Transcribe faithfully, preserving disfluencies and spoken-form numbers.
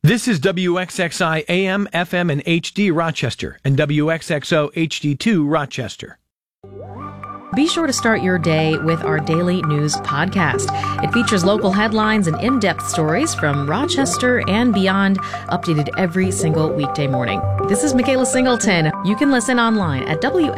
This is W X X I A M, F M, and H D Rochester and W X X O H D two Rochester. Be sure to start your day with our daily news podcast. It features local headlines and in-depth stories from Rochester and beyond, updated every single weekday morning. This is Michaela Singleton. You can listen online at W